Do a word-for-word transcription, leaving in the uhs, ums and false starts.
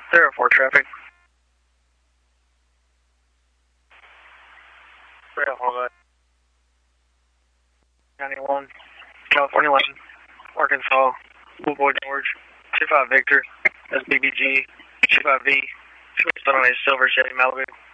zero four traffic. zero four ninety-one, California line, Arkansas, Blue Boy George, two five Victor, that's B B G, two five V, based on a silver Chevy Malibu.